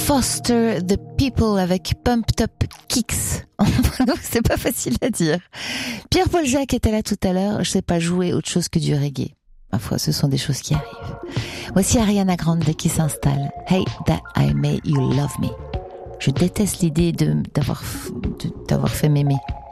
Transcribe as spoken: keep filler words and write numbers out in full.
Foster the People avec Pumped Up Kicks. C'est pas facile à dire. Pierre-Paul Jacques était là tout à l'heure. Je sais pas jouer autre chose que du reggae. Ma foi, ce sont des choses qui arrivent. Voici Ariana Grande qui s'installe. Hey, that I made you love me. Je déteste l'idée de, d'avoir, de, d'avoir fait m'aimer.